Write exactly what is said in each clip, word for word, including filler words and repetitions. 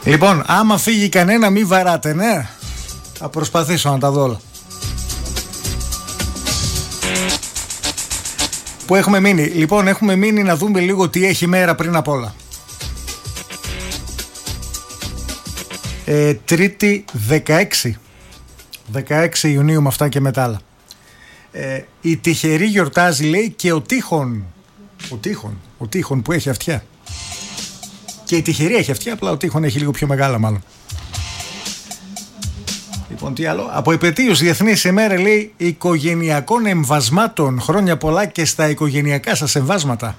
Λοιπόν, άμα φύγει κανένα μη βαράτε, ναι. Θα προσπαθήσω να τα δω όλα. Πού έχουμε μείνει? Λοιπόν, έχουμε μείνει να δούμε λίγο τι έχει μέρα πριν απ' όλα. ε, Τρίτη δεκαέξι δεκαέξι Ιουνίου, με αυτά και μετά άλλα. ε, Η τυχερή γιορτάζει, λέει, και ο Τείχων. Ο Τείχων, ο Τείχων που έχει αυτιά. Και η τυχερή έχει αυτιά, απλά ο Τείχων έχει λίγο πιο μεγάλα μάλλον. Λοιπόν, τι άλλο? Από επετείους διεθνής ημέρα, λέει, οικογενειακών εμβασμάτων. Χρόνια πολλά και στα οικογενειακά σας εμβάσματα.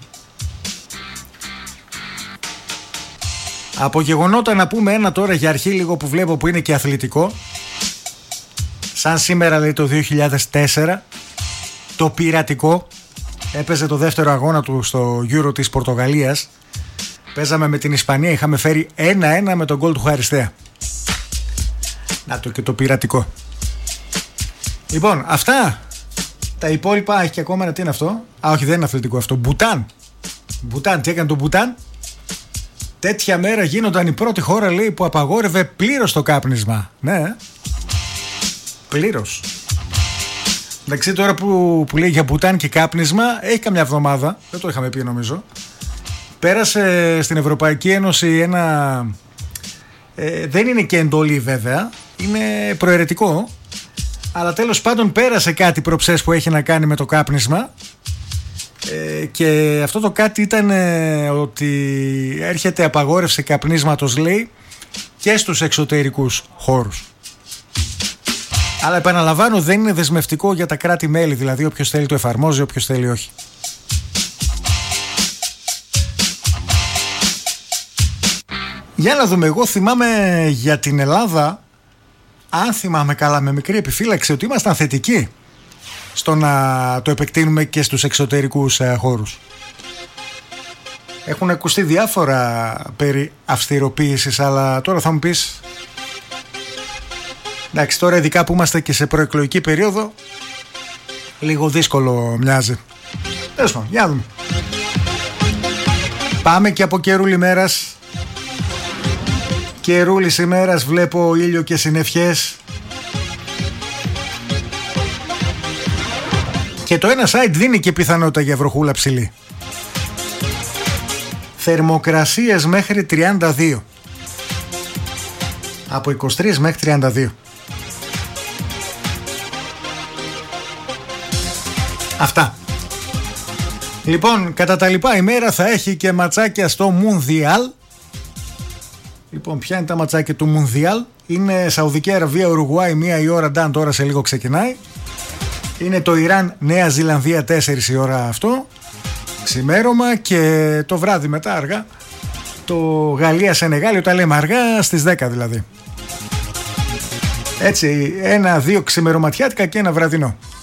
Από γεγονότα να πούμε ένα τώρα για αρχή λίγο που βλέπω, που είναι και αθλητικό. Σαν σήμερα, λέει, το δύο χιλιάδες τέσσερα, το πειρατικό έπαιζε το δεύτερο αγώνα του στο Euro της Πορτογαλίας. Παίζαμε με την Ισπανία, είχαμε φέρει ένα ένα με τον γκολ του Χαριστέα. Να το και το πειρατικό. Λοιπόν, αυτά. Τα υπόλοιπα, έχει και ακόμα ένα, τι είναι αυτό? Α, όχι, δεν είναι αθλητικό αυτό. Μπουτάν. Μπουτάν, τι έκανε το Μπουτάν? Τέτοια μέρα γίνονταν η πρώτη χώρα, λέει, που απαγόρευε πλήρως το κάπνισμα. Ναι, πλήρως. Εντάξει, τώρα που, που λέει για Μπουτάν και κάπνισμα, έχει καμιά εβδομάδα, δεν το είχαμε πει νομίζω, πέρασε στην Ευρωπαϊκή Ένωση ένα... Ε, δεν είναι και εντολή βέβαια, είναι προαιρετικό, αλλά τέλος πάντων πέρασε κάτι προψές που έχει να κάνει με το κάπνισμα. Ε, και αυτό το κάτι ήταν ε, ότι έρχεται απαγόρευση καπνίσματος, λέει, και στους εξωτερικούς χώρους. Αλλά επαναλαμβάνω, δεν είναι δεσμευτικό για τα κράτη-μέλη, δηλαδή όποιος θέλει το εφαρμόζει, όποιος θέλει όχι. Για να δούμε, εγώ θυμάμαι για την Ελλάδα, αν θυμάμαι καλά, με μικρή επιφύλαξη, ότι ήμασταν θετικοί στο να το επεκτείνουμε και στους εξωτερικούς ε, χώρους. Έχουν ακουστεί διάφορα περί αυστηροποίησης, αλλά τώρα θα μου πεις, εντάξει, τώρα ειδικά που είμαστε και σε προεκλογική περίοδο, λίγο δύσκολο μοιάζει. Τέλος πάντων, για να δούμε. Πάμε και από καιρούλη μέρας. Καιρούλης ημέρας, βλέπω ήλιο και συννεφιές. Και το ένα site δίνει και πιθανότητα για βροχούλα ψηλή. Θερμοκρασίες μέχρι τριάντα δύο. Από είκοσι τρία μέχρι τριάντα δύο. Αυτά. Λοιπόν, κατά τα λοιπά, η μέρα θα έχει και ματσάκια στο Μουνδιάλ. Λοιπόν, ποια είναι τα ματσάκια του Μουνδιάλ? Είναι Σαουδική Αραβία, Ουρουγουάη, μία η ώρα, Νταν, τώρα σε λίγο ξεκινάει. Είναι το Ιράν, Νέα Ζηλανδία, τέσσερις η ώρα αυτό, ξημέρωμα, και το βράδυ μετά αργά το Γαλλία, Σενεγάλη, όταν λέμε αργά, στις δέκα δηλαδή. Έτσι, ένα-δύο ξημερωματιάτικα και ένα βραδινό.